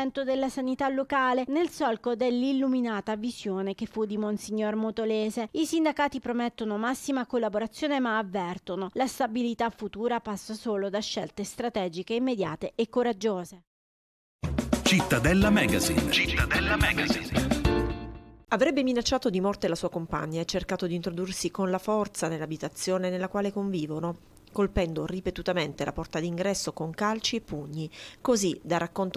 miglioramento della sanità locale nel solco dell'illuminata visione che fu di Monsignor Motolese. I sindacati promettono massima collaborazione ma avvertono: la stabilità futura passa solo da scelte strategiche immediate e coraggiose. Cittadella Magazine. Cittadella Magazine. Avrebbe minacciato di morte la sua compagna e cercato di introdursi con la forza nell'abitazione nella quale convivono, colpendo ripetutamente la porta d'ingresso con calci e pugni. Così, da racconto